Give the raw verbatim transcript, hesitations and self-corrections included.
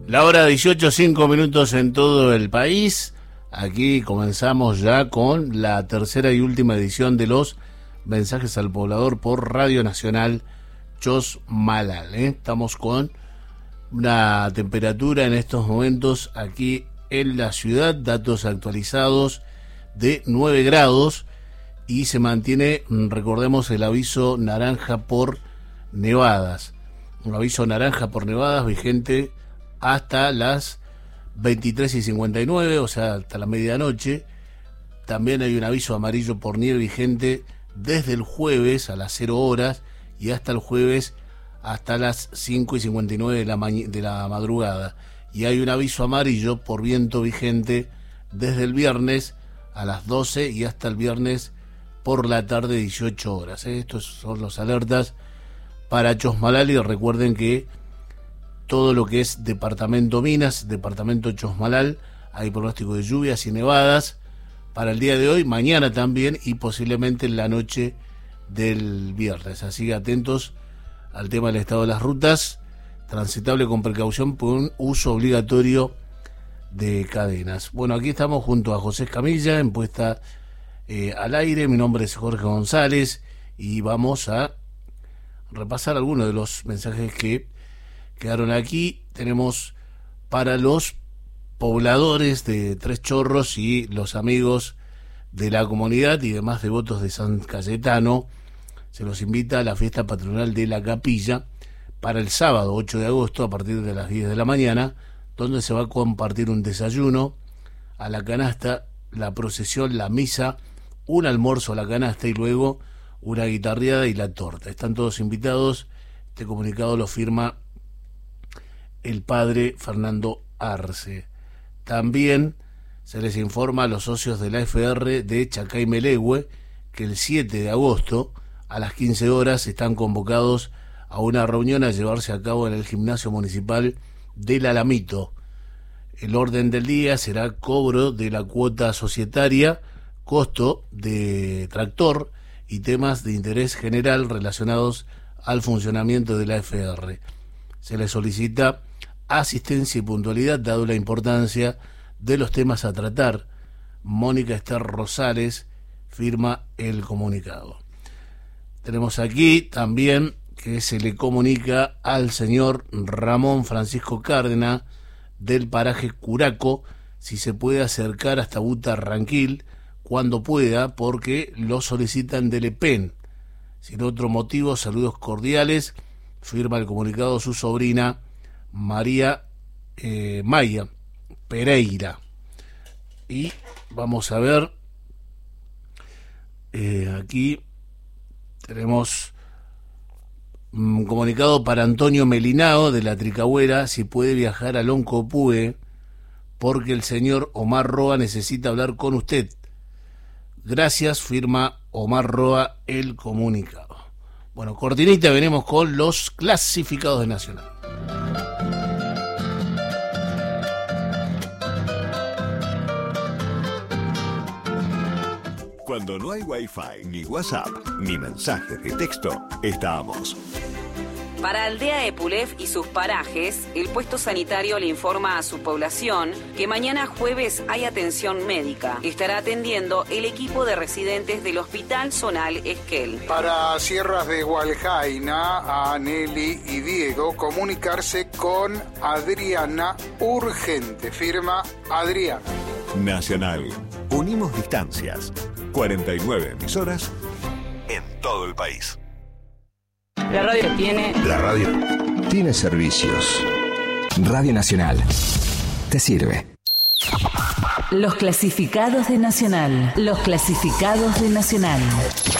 La hora dieciocho, cinco minutos en todo el país. Aquí comenzamos ya con la tercera y última edición de los Mensajes al Poblador por Radio Nacional Chosmalal, ¿eh? Estamos con una temperatura en estos momentos aquí en la ciudad, datos actualizados de nueve grados, y se mantiene, recordemos, el aviso naranja por nevadas. Un aviso naranja por nevadas vigente hasta las veintitrés y cincuenta y nueve, o sea, hasta la medianoche. También hay un aviso amarillo por nieve vigente desde el jueves a las cero horas y hasta el jueves hasta las cinco y cincuenta y nueve de la, ma- de la madrugada. Y hay un aviso amarillo por viento vigente desde el viernes a las doce y hasta el viernes por la tarde, dieciocho horas. ¿eh? Estos son los alertas para Chosmalal, y recuerden que todo lo que es departamento Minas, departamento Chosmalal, hay pronóstico de lluvias y nevadas para el día de hoy, mañana también y posiblemente en la noche del viernes. Así que atentos al tema del estado de las rutas, transitable con precaución por un uso obligatorio de cadenas. Bueno, aquí estamos junto a José Camilla en Puesta eh, al Aire. Mi nombre es Jorge González y vamos a repasar algunos de los mensajes que quedaron aquí. Tenemos para los pobladores de Tres Chorros y los amigos de la comunidad y demás devotos de San Cayetano, se los invita a la fiesta patronal de la Capilla para el sábado ocho de agosto a partir de las diez de la mañana, donde se va a compartir un desayuno a la canasta, la procesión, la misa, un almuerzo a la canasta y luego una guitarreada y la torta. Están todos invitados. Este comunicado lo firma el padre Fernando Arce. También se les informa a los socios de la F R de Chacaimelegüe que el siete de agosto a las quince horas están convocados a una reunión a llevarse a cabo en el gimnasio municipal del Alamito. El orden del día será cobro de la cuota societaria, costo de tractor y temas de interés general relacionados al funcionamiento de la F R. Se les solicita asistencia y puntualidad dado la importancia de los temas a tratar. Mónica Esther Rosales firma el comunicado. Tenemos aquí también que se le comunica al señor Ramón Francisco Cárdenas del paraje Curaco si se puede acercar hasta Butarranquil cuando pueda, porque lo solicitan del E P E N. Sin otro motivo, saludos cordiales, firma el comunicado su sobrina María eh, Maya Pereira. Y vamos a ver, eh, aquí tenemos un comunicado para Antonio Melinao de la Tricagüera, si puede viajar a Loncopúe, porque el señor Omar Roa necesita hablar con usted. Gracias, firma Omar Roa el comunicado. Bueno, cortinita, venimos con los clasificados de Nacional. Cuando no hay Wi-Fi, ni WhatsApp, ni mensajes de texto, estamos. Para Aldea Epulef y sus parajes, el puesto sanitario le informa a su población que mañana jueves hay atención médica. Estará atendiendo el equipo de residentes del Hospital Zonal Esquel. Para Sierras de Hualjaina, a Nelly y Diego, comunicarse con Adriana urgente. Firma Adriana. Nacional. Unimos distancias. cuarenta y nueve emisoras en todo el país. La radio tiene... La radio Tiene servicios. Radio Nacional. Te sirve. Los clasificados de Nacional. Los clasificados de Nacional.